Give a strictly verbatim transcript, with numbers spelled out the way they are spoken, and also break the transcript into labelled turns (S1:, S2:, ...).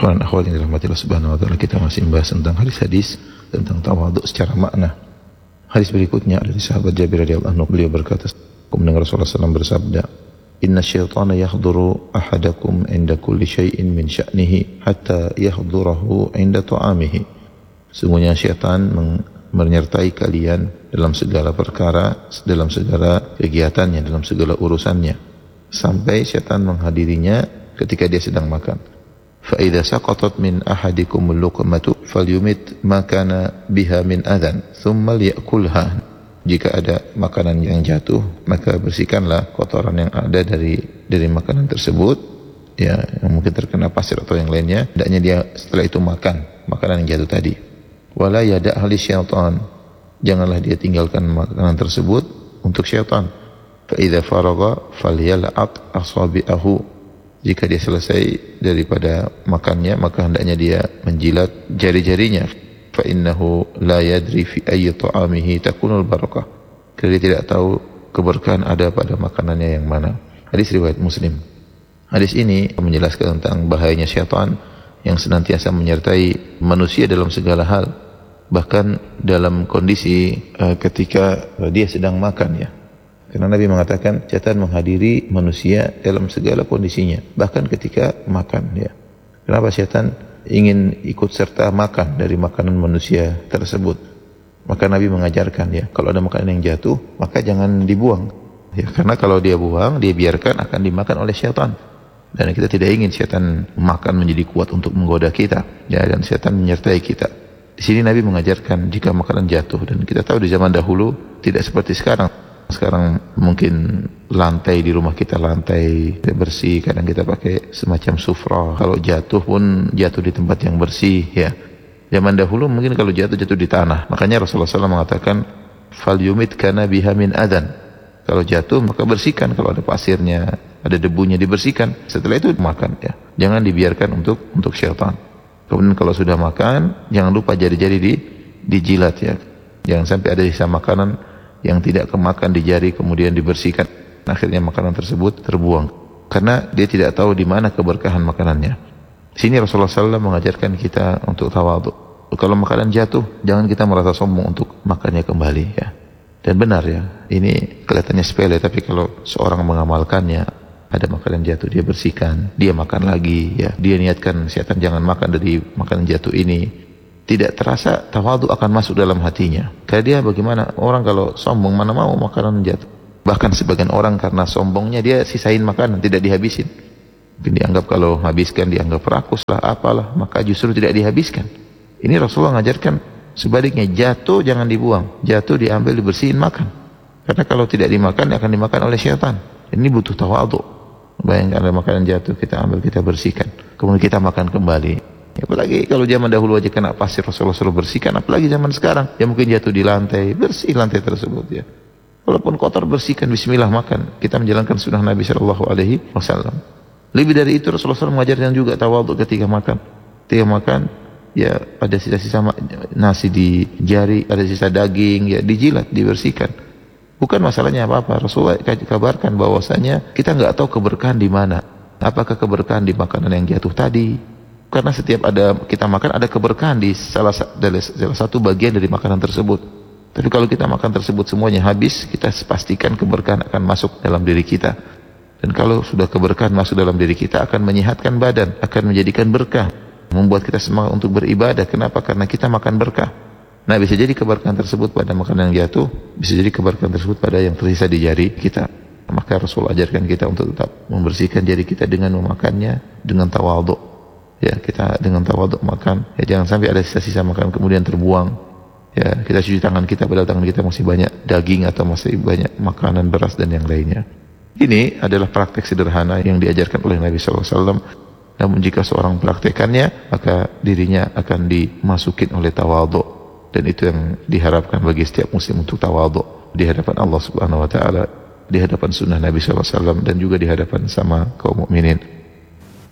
S1: Ikhwan dan akhwat yang dirahmati Allah Subhanahu wa taala, kita masih membahas tentang hadis-hadis tentang tawadhu secara makna. Hadis berikutnya dari sahabat Jabir radhiyallahu anhu, beliau berkata, aku mendengar Rasulullah sallallahu alaihi wasallam bersabda, "Inna syaitana yahduru ahadakum 'inda kulli syai'in min sya'nihi hatta yahdurahu 'inda ta'amihi." Sungguhnya syaitan menyertai kalian dalam segala perkara, dalam segala kegiatannya, dalam segala urusannya, sampai syaitan menghadirinya ketika dia sedang makan. فَإِذَا سَقَطَتْ مِنْ أَحَدِكُمُ اللُّقْمَةُ فَلْيُمِتْ مَا كَانَ بِهَا مِنْ أَذًا ثُمَّ لِيَأْكُلْهَا. Jika ada makanan yang jatuh, maka bersihkanlah kotoran yang ada dari dari makanan tersebut, ya, yang mungkin terkena pasir atau yang lainnya. Hendaknya dia setelah itu makan makanan yang jatuh tadi. وَلَا يَدَعْ لِلشَّيْطَانِ. Janganlah dia tinggalkan makanan tersebut untuk syaitan. فَإِذَا فَرَغَ فَلْيَلْعَقْ أَصَابِعَهُ. Jika dia selesai daripada makannya, maka hendaknya dia menjilat jari-jarinya. فَإِنَّهُ لَا يَدْرِي فِي أَيِّ طَعَامِهِ تَكُونُ الْبَرَكَةُ. Karena dia tidak tahu keberkahan ada pada makanannya yang mana. Hadis riwayat Muslim. Hadis ini menjelaskan tentang bahayanya syaitan yang senantiasa menyertai manusia dalam segala hal, bahkan dalam kondisi uh, ketika uh, dia sedang makan, ya. Karena Nabi mengatakan syaitan menghadiri manusia dalam segala kondisinya, bahkan ketika makan, ya. Kenapa syaitan ingin ikut serta makan dari makanan manusia tersebut? Maka Nabi mengajarkan, ya, kalau ada makanan yang jatuh, maka jangan dibuang, ya, karena kalau dia buang, dia biarkan akan dimakan oleh syaitan. Dan kita tidak ingin syaitan makan menjadi kuat untuk menggoda kita, ya, dan syaitan menyertai kita. Di sini Nabi mengajarkan jika makanan jatuh, dan kita tahu di zaman dahulu tidak seperti sekarang. Sekarang mungkin lantai di rumah kita lantai bersih, kadang kita pakai semacam sufra. Kalau jatuh pun jatuh di tempat yang bersih, ya. Zaman dahulu mungkin kalau jatuh jatuh di tanah. Makanya Rasulullah shallallahu alaihi wasallam mengatakan, "Fal yumit kana biha min adan." Kalau jatuh maka bersihkan, kalau ada pasirnya, ada debunya dibersihkan. Setelah itu makan, ya. Jangan dibiarkan untuk untuk syaitan. Kemudian kalau sudah makan, jangan lupa jari-jari di dijilat, ya. Jangan sampai ada sisa makanan yang tidak kemakan di jari kemudian dibersihkan, akhirnya makanan tersebut terbuang karena dia tidak tahu di mana keberkahan makanannya. Sini Rasulullah shallallahu alaihi wasallam mengajarkan kita untuk tawadhu. Kalau makanan jatuh, jangan kita merasa sombong untuk makannya kembali, ya. Dan benar, ya, ini kelihatannya sepele, tapi kalau seorang mengamalkannya, ada makanan jatuh dia bersihkan, dia makan lagi, ya, dia niatkan syaitan jangan makan dari makanan jatuh ini. Tidak terasa tawadhu akan masuk dalam hatinya. Karena dia bagaimana? Orang kalau sombong mana mau makanan jatuh. Bahkan sebagian orang karena sombongnya dia sisain makanan, tidak dihabisin. Mungkin dianggap kalau habiskan dianggap rakus lah, apalah, maka justru tidak dihabiskan. Ini Rasulullah mengajarkan sebaliknya, jatuh jangan dibuang, jatuh diambil dibersihin makan. Karena kalau tidak dimakan akan dimakan oleh syaitan. Ini butuh tawadhu. Bayangkan ada makanan jatuh, kita ambil, kita bersihkan, kemudian kita makan kembali. Apalagi kalau zaman dahulu aja kena pasir Rasulullah suruh bersihkan, apalagi zaman sekarang yang mungkin jatuh di lantai, bersih lantai tersebut, ya. Walaupun kotor bersihkan, bismillah makan. Kita menjalankan sunnah Nabi Shallallahu Alaihi Wasallam. Lebih dari itu Rasulullah shallallahu alaihi wasallam mengajarkan juga tawadhu ketika makan. Ketika makan, ya, ada sisa-sisa nasi di jari, ada sisa daging, ya, dijilat, dibersihkan. Bukan masalahnya apa-apa. Rasulullah kabarkan bahwasanya kita nggak tahu keberkahan di mana. Apakah keberkahan di makanan yang jatuh tadi? Karena setiap ada kita makan ada keberkahan di salah, salah satu bagian dari makanan tersebut. Tapi kalau kita makan tersebut semuanya habis, kita pastikan keberkahan akan masuk dalam diri kita. Dan kalau sudah keberkahan masuk dalam diri kita, akan menyehatkan badan, akan menjadikan berkah, membuat kita semangat untuk beribadah. Kenapa? Karena kita makan berkah. Nah, bisa jadi keberkahan tersebut pada makanan yang jatuh, bisa jadi keberkahan tersebut pada yang tersisa di jari kita. Maka Rasul ajarkan kita untuk tetap membersihkan jari kita dengan memakannya dengan tawadhu. Ya, kita dengan tawadhu makan, ya, jangan sampai ada sisa-sisa makan kemudian terbuang. Ya, kita cuci tangan kita padahal tangan kita masih banyak daging atau masih banyak makanan beras dan yang lainnya. Ini adalah praktek sederhana yang diajarkan oleh Nabi shallallahu alaihi wasallam. Namun jika seorang mempraktekannya, maka dirinya akan dimasukin oleh tawadhu. Dan itu yang diharapkan bagi setiap muslim untuk tawadhu di hadapan Allah Subhanahu Wa Taala, di hadapan sunnah Nabi shallallahu alaihi wasallam, dan juga di hadapan sama kaum mukminin.